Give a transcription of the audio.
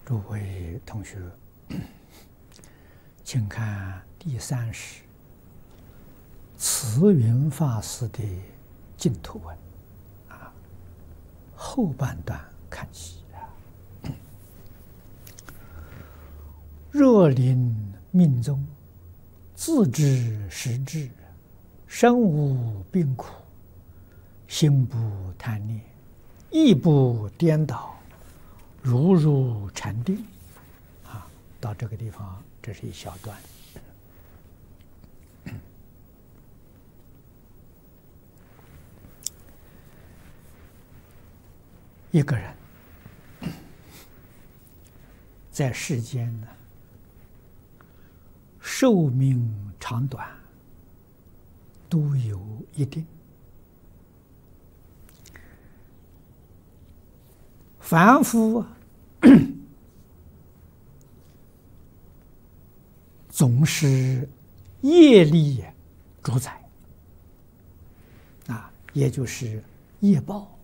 诸位同学，请看第30慈云法师的净土文后半段看起若临命终，自知时至，身无病苦，心不贪念，意不颠倒，如入禅定。到这个地方，这是一小段。一个人在世间呢，寿命长短都有一定。凡夫总是业力主宰，也就是业报。